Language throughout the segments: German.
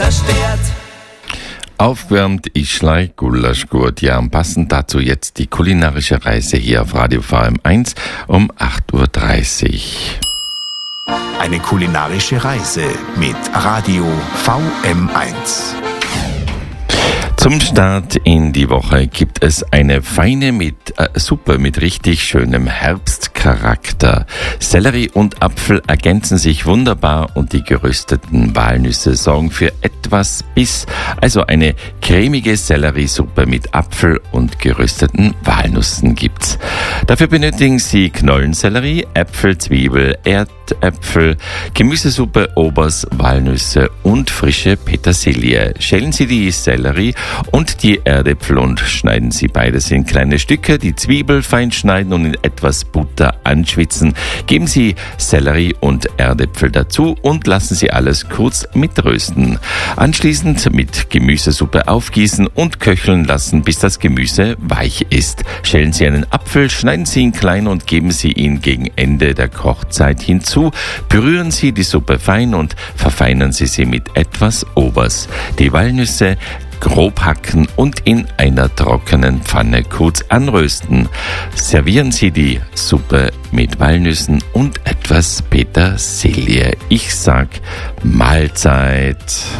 zerstört. Aufwärmt Ischlei Gulaschgurt. Ja, und passend dazu jetzt die kulinarische Reise hier auf Radio VM1 um 8.30 Uhr. Eine kulinarische Reise mit Radio VM1. Zum Start in die Woche gibt es eine feine Suppe mit richtig schönem Herbstcharakter. Sellerie und Apfel ergänzen sich wunderbar und die gerösteten Walnüsse sorgen für etwas Biss. Also eine cremige Selleriesuppe mit Apfel und gerösteten Walnüssen gibt's. Dafür benötigen Sie Knollensellerie, Äpfel, Zwiebel, Erdäpfel, Gemüsesuppe, Obers, Walnüsse und frische Petersilie. Schälen Sie die Sellerie und die Erdäpfel und schneiden Sie beides in kleine Stücke. Die Zwiebel fein schneiden und in etwas Butter anschwitzen. Geben Sie Sellerie und Erdäpfel dazu und lassen Sie alles kurz mitrösten. Anschließend mit Gemüsesuppe aufgießen und köcheln lassen, bis das Gemüse weich ist. Schälen Sie einen Apfel, schneiden Sie ihn klein und geben Sie ihn gegen Ende der Kochzeit hinzu. Pürieren Sie die Suppe fein und verfeinern Sie sie mit etwas Obers. Die Walnüsse grob hacken und in einer trockenen Pfanne kurz anrösten. Servieren Sie die Suppe mit Walnüssen und etwas Petersilie. Ich sag Mahlzeit.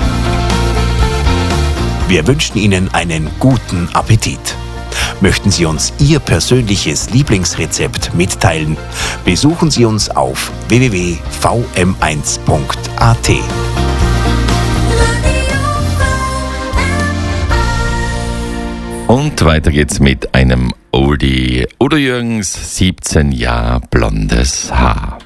Wir wünschen Ihnen einen guten Appetit. Möchten Sie uns Ihr persönliches Lieblingsrezept mitteilen? Besuchen Sie uns auf www.vm1.at. Und weiter geht's mit einem Oldie. Udo Jürgens, 17 Jahre blondes Haar.